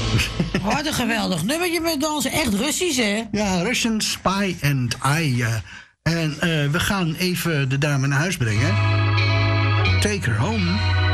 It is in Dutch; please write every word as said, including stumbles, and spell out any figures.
Wat een geweldig nummertje met dansen. Echt Russisch, hè? Ja, Russian Spy and I. Uh, en uh, we gaan even de dame naar huis brengen. Take her home.